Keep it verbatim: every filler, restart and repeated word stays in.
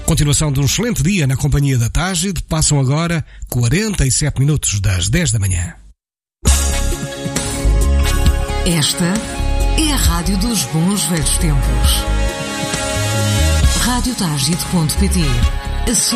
Continuação de um excelente dia na companhia da Tágide. Passam agora quarenta e sete minutos das dez da manhã. Esta é a rádio dos bons velhos tempos. rádio tágide ponto pt